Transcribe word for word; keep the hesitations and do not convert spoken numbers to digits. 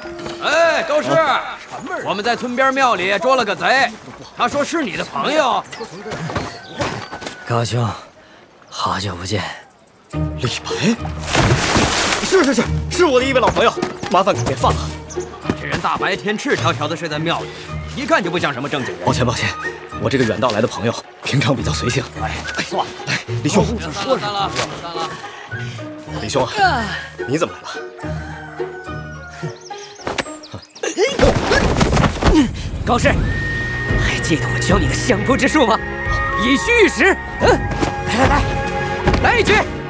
哎，高师，我们在村边庙里捉了个贼，他说是你的朋友。 高兄，好久不见。 李白，是是是，是我的一位老朋友，麻烦给别放了。 这人大白天赤条条的睡在庙里，一看就不像什么正经人。 抱歉抱歉，我这个远道来的朋友，平常比较随性。哎，算了，来，李兄， 散了散了散了。 李兄啊，你怎么来了？ 高师，还记得我教你的相扑之术吗？以虚御实。嗯，来来来，来一局。